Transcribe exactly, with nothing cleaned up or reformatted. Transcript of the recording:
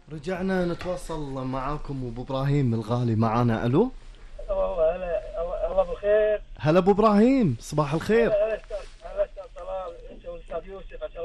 رجعنا نتواصل معاكم وابو ابراهيم الغالي معانا. الو. والله هلا الله بالخير. هلا ابو ابراهيم، صباح الخير. هلا هلا استاذ، هلا استاذ طلال، انت والاستاذ يوسف.